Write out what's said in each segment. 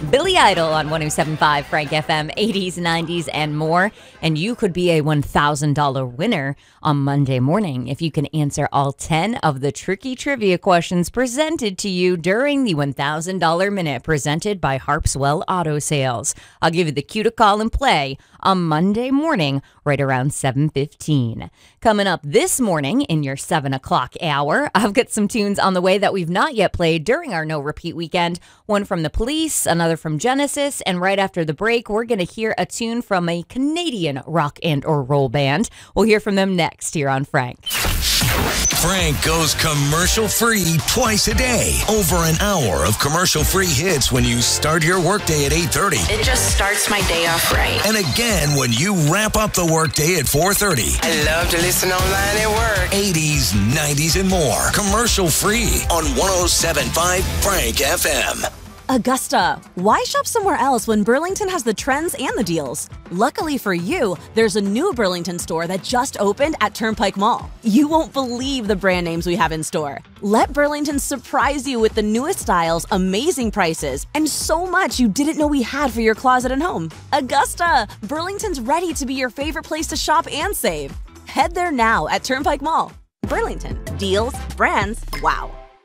Billy Idol on 107.5 Frank FM, 80s, 90s, and more. And you could be a $1,000 winner on Monday morning if you can answer all 10 of the tricky trivia questions presented to you during the $1,000 Minute presented by Harpswell Auto Sales. I'll give you the cue to call and play on Monday morning right around 7:15. Coming up this morning in your 7 o'clock hour, I've got some tunes on the way that we've not yet played during our No Repeat weekend. One from The Police, another from Genesis, and right after the break, we're going to hear a tune from a Canadian rock and or roll band. We'll hear from them next here on Frank. Frank goes commercial-free twice a day. Over an hour of commercial-free hits when you start your workday at 8:30. It just starts my day off right. And again when you wrap up the workday at 4:30. I love to listen online at work. 80s, 90s, and more. Commercial-free on 107.5 Frank FM. Augusta, why shop somewhere else when Burlington has the trends and the deals? Luckily for you, there's a new Burlington store that just opened at Turnpike Mall. You won't believe the brand names we have in store. Let Burlington surprise you with the newest styles, amazing prices, and so much you didn't know we had for your closet and home. Augusta, Burlington's ready to be your favorite place to shop and save. Head there now at Turnpike Mall. Burlington, deals, brands, wow.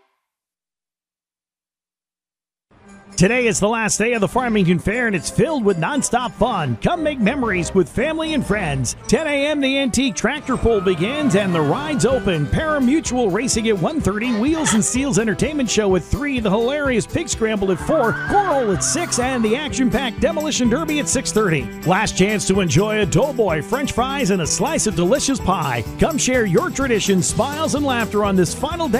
Today is the last day of the Farmington Fair, and it's filled with nonstop fun. Come make memories with family and friends. 10 a.m. the antique tractor pull begins, and the rides open. Paramutual racing at 1:30, Wheels and Steels Entertainment Show at 3, the hilarious Pig Scramble at 4, Coral at 6, and the action-packed Demolition Derby at 6:30. Last chance to enjoy a Doughboy, French fries, and a slice of delicious pie. Come share your traditions, smiles, and laughter on this final day